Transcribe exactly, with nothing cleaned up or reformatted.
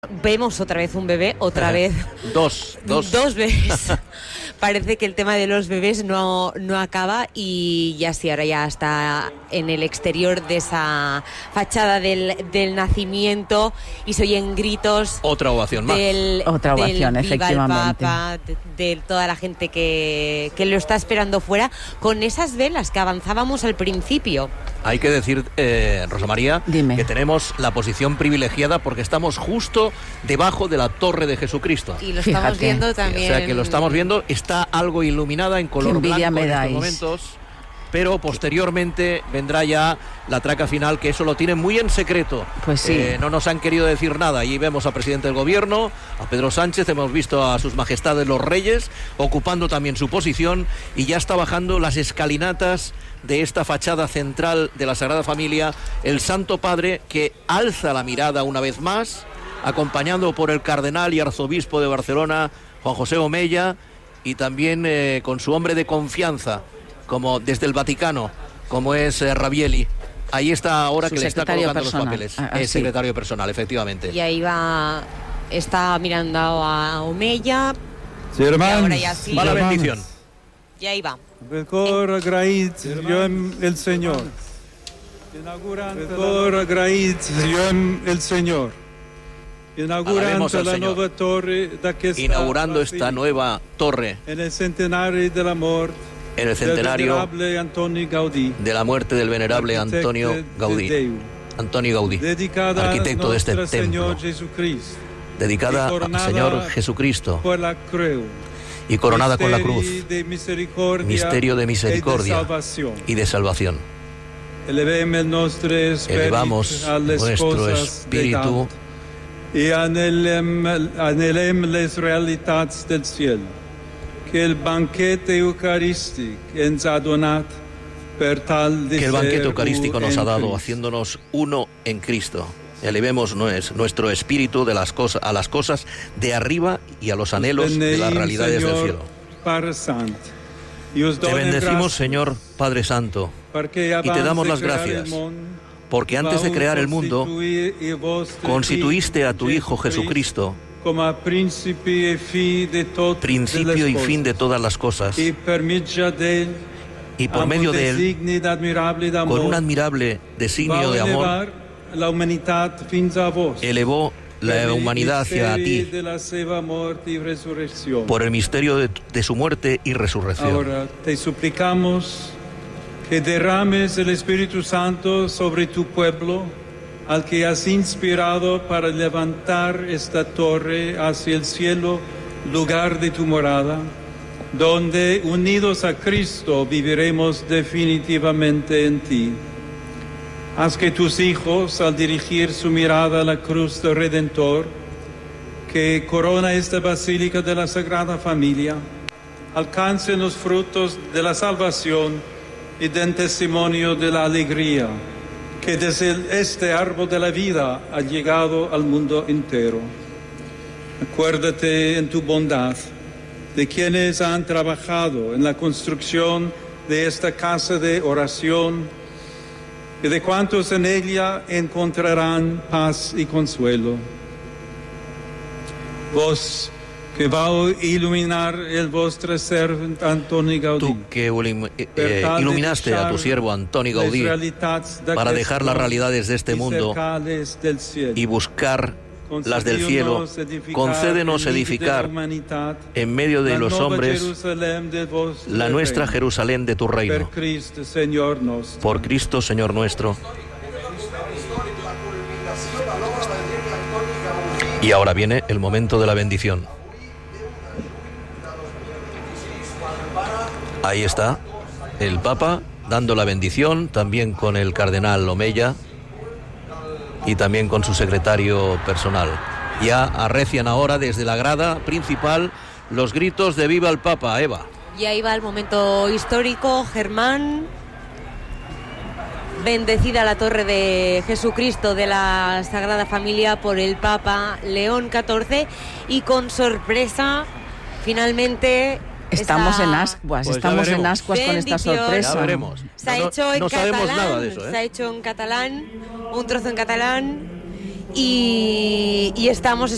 Vemos otra vez un bebé, otra vez. Dos, dos. Dos bebés. Parece que el tema de los bebés no, no acaba y ya sí, ahora ya está en el exterior de esa fachada del, del nacimiento y se oyen gritos. Otra ovación más. Del, Otra ovación, del Viva el efectivamente. Papa, de, de toda la gente que, que lo está esperando fuera, con esas velas que avanzábamos al principio. Hay que decir, eh, Rosa María, Dime. que tenemos la posición privilegiada porque estamos justo debajo de la Torre de Jesucristo. Y lo Fíjate. estamos viendo también. O sea que lo estamos viendo, está algo iluminada en color Qué envidia blanco me en estos dais. momentos, pero posteriormente vendrá ya la traca final, que eso lo tienen muy en secreto. Pues sí. Eh, no nos han querido decir nada. Allí vemos al presidente del gobierno, a Pedro Sánchez, hemos visto a sus majestades los reyes ocupando también su posición y ya está bajando las escalinatas de esta fachada central de la Sagrada Familia el Santo Padre, que alza la mirada una vez más, acompañado por el cardenal y arzobispo de Barcelona, Juan José Omella, y también eh, con su hombre de confianza, como desde el Vaticano, como es eh, Ravielli. Ahí está ahora Su que le está secretario colocando personal. los papeles. Ah, ah, es sí. secretario personal, efectivamente. Y ahí va, está mirando a Omella. Sí, Y hermanos, ahora ya sí. Va la hermanos. bendición. Y ahí va. Mejor agraït Dios el Señor. Mejor agraït Dios el Señor. Alabemos Inaugurando al la Señor. nueva torre d'aquesta Inaugurando esta basílica, nueva torre en el centenario de la muerte en el del centenario venerable Antoni Gaudí, de la muerte del venerable arquitecto Antonio de Gaudí. Déu, Antonio Gaudí, dedicada arquitecto de este Nostro templo, Señor Jesucristo, dedicada y al coronada Señor Jesucristo por la cruz, y coronada con la cruz, misterio de misericordia misterio de y misericordia de salvación. y de salvación. Elevemos nuestro espíritu Elevamos a las nuestro cosas espíritu de y anhelem, anhelem les realitats del cielo, que el banquete eucarístico ens ha donat per tal de que el banquete ser eucarístico nos ha en dado, Cristo. haciéndonos uno en Cristo. Elevemos nues- nuestro espíritu de las cosas, a las cosas de arriba y a los anhelos de las Beneïm, realidades del Señor, cielo. Padre Sant, y os Te donem bendecimos, gràcies, Señor Padre Santo, perquè y te abans damos de las crear gracias, el món, porque antes de vau crear el mundo constituir el vostre constituiste a tu Fill Hijo Jesucristo, como príncipe y fin de tot principio y de les fin de coses. todas las cosas, Y per mitjà d'ell, y por amb medio un de Él, designi d'admirable d'amor, con un admirable designio vau de amor, elevar la humanitat fins a vos, elevó per la el humanidad hacia misteri ti de la seva mort y resurrección. por el misterio de, de su muerte y resurrección. Ahora te suplicamos que derrames el Espíritu Santo sobre tu pueblo, al que has inspirado para levantar esta torre hacia el cielo, lugar de tu morada, donde unidos a Cristo viviremos definitivamente en ti. Haz que tus hijos, al dirigir su mirada a la cruz del Redentor, que corona esta basílica de la Sagrada Familia, alcancen los frutos de la salvación y den testimonio de la alegría que desde el- este árbol de la vida ha llegado al mundo entero. Acuérdate en tu bondad de quienes han trabajado en la construcción de esta casa de oración y de cuantos en ella encontrarán paz y consuelo. Vos que va a iluminar el vostre servant Antoni Gaudí, Tú que ilim- eh, iluminaste a tu siervo Antoni Gaudí para dejar las realidades de este mundo y buscar las del cielo, concédenos edificar en medio de los hombres la nuestra Jerusalén de tu reino. Por Cristo, Señor nuestro. Y ahora viene el momento de la bendición. Ahí está el Papa dando la bendición, también con el cardenal Omella y también con su secretario personal. Ya arrecian ahora desde la grada principal los gritos de ¡Viva el Papa! Eva. Y ahí va el momento histórico, Germán. Bendecida la torre de Jesucristo de la Sagrada Familia por el Papa León catorce, y con sorpresa, finalmente... Estamos esta en ascuas, Pues ya estamos en veremos. ascuas con esta bendición. sorpresa. Ya veremos. Se ha No, no- hecho en no sabemos catalán, nada de eso, ¿eh? se ha hecho en catalán, un trozo en catalán, y, y estamos